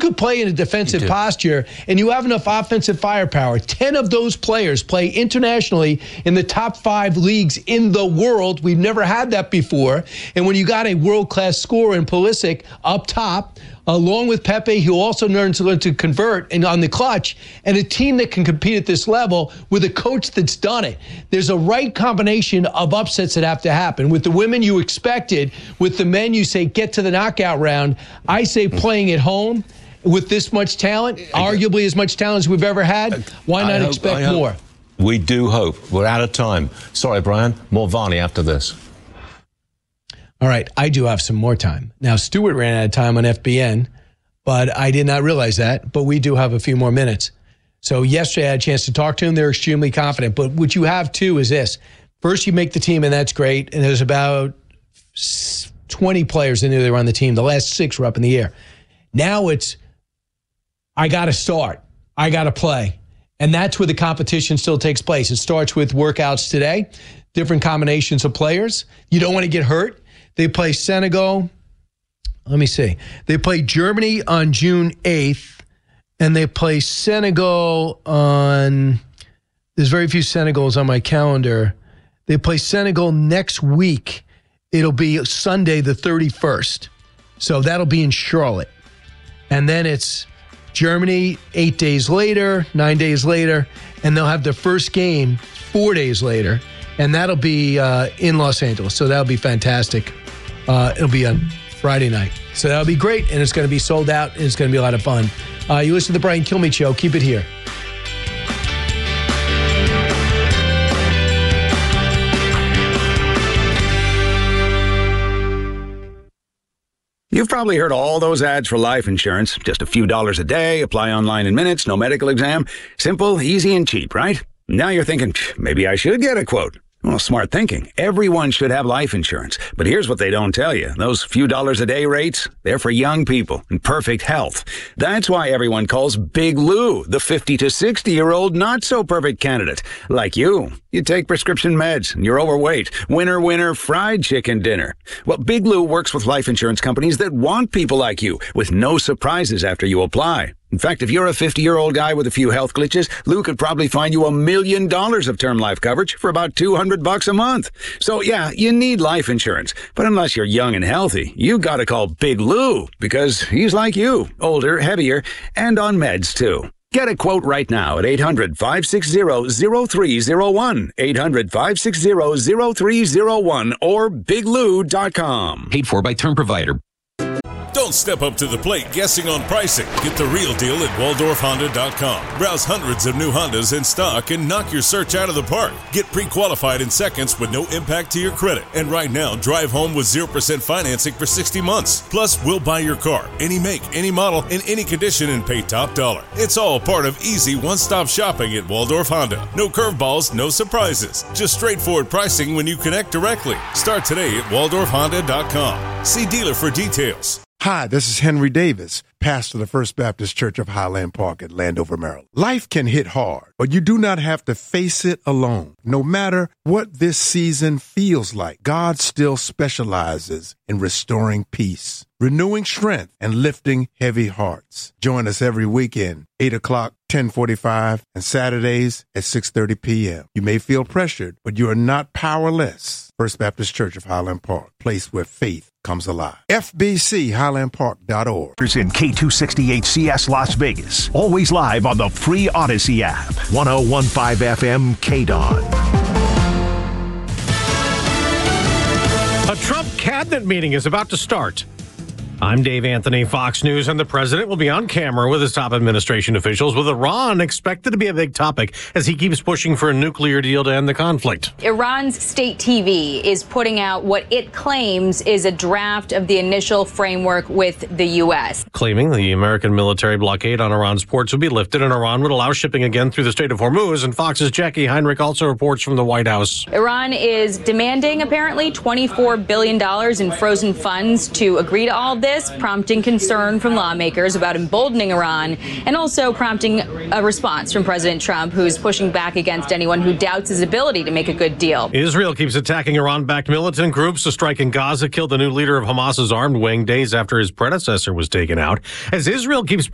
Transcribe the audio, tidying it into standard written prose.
could play in a defensive posture, and you have enough offensive firepower. 10 of those players play internationally in the top 5 leagues in the world. We've never had that before. And when you got a world-class scorer in Pulisic up top, along with Pepe, who also learns to convert and on the clutch, and a team that can compete at this level with a coach that's done it. There's a right combination of upsets that have to happen. With the women you expected, with the men you say get to the knockout round, I say playing at home with this much talent, arguably as much talent as we've ever had, why not expect more? We do hope. We're out of time. Sorry, Brian. More Varney after this. All right, I do have some more time. Now, Stuart ran out of time on FBN, but I did not realize that. But we do have a few more minutes. So yesterday I had a chance to talk to them. They're extremely confident. But what you have, too, is this. First, you make the team, and that's great. And there's about 20 players that knew they were on the team. The last 6 were up in the air. Now it's, I got to start. I got to play. And that's where the competition still takes place. It starts with workouts today, different combinations of players. You don't want to get hurt. They play Senegal. Let me see. They play Germany on June 8th, and they play Senegal on, there's very few Senegals on my calendar. They play Senegal next week. It'll be Sunday the 31st. So that'll be in Charlotte. And then it's Germany 8 days later, 9 days later, and they'll have their first game 4 days later, and that'll be in Los Angeles. So that'll be fantastic. It'll be on Friday night. So that'll be great, and it's going to be sold out, and it's going to be a lot of fun. You listen to the Brian Kilmeade Show. Keep it here. You've probably heard all those ads for life insurance. Just a few dollars a day, apply online in minutes, no medical exam. Simple, easy, and cheap, right? Now you're thinking, maybe I should get a quote. Well, smart thinking. Everyone should have life insurance. But here's what they don't tell you. Those few dollars a day rates, they're for young people in perfect health. That's why everyone calls Big Lou the 50 to 60-year-old not-so-perfect candidate. Like you. You take prescription meds, and you're overweight. Winner, fried chicken dinner. Well, Big Lou works with life insurance companies that want people like you, with no surprises after you apply. In fact, if you're a 50-year-old guy with a few health glitches, Lou could probably find you $1 million of term life coverage for about $200 a month. So yeah, you need life insurance. But unless you're young and healthy, you gotta call Big Lou, because he's like you, older, heavier, and on meds too. Get a quote right now at 800-560-0301, 800-560-0301, or biglou.com. Paid for by Term Provider. Don't step up to the plate guessing on pricing. Get the real deal at WaldorfHonda.com. Browse hundreds of new Hondas in stock and knock your search out of the park. Get pre-qualified in seconds with no impact to your credit. And right now, drive home with 0% financing for 60 months. Plus, we'll buy your car, any make, any model, in any condition, and pay top dollar. It's all part of easy one-stop shopping at Waldorf Honda. No curveballs, no surprises. Just straightforward pricing when you connect directly. Start today at WaldorfHonda.com. See dealer for details. Hi, this is Henry Davis, pastor of the First Baptist Church of Highland Park at Landover, Maryland. Life can hit hard, but you do not have to face it alone. No matter what this season feels like, God still specializes in restoring peace, renewing strength, and lifting heavy hearts. Join us every weekend, 8 o'clock, 10:45, and Saturdays at 6:30 p.m. You may feel pressured, but you are not powerless. First Baptist Church of Highland Park, place where faith comes alive. FBCHighlandPark.org. In K268CS Las Vegas. Always live on the free Odyssey app. 1015 FM KDON. A Trump cabinet meeting is about to start. I'm Dave Anthony, Fox News, and the president will be on camera with his top administration officials, with Iran expected to be a big topic as he keeps pushing for a nuclear deal to end the conflict. Iran's state TV is putting out what it claims is a draft of the initial framework with the U.S. Claiming the American military blockade on Iran's ports would be lifted and Iran would allow shipping again through the Strait of Hormuz. And Fox's Jackie Heinrich also reports from the White House. Iran is demanding, apparently, $24 billion in frozen funds to agree to all this, prompting concern from lawmakers about emboldening Iran, and also prompting a response from President Trump, who's pushing back against anyone who doubts his ability to make a good deal. Israel keeps attacking Iran-backed militant groups. A strike in Gaza killed the new leader of Hamas's armed wing days after his predecessor was taken out. As Israel keeps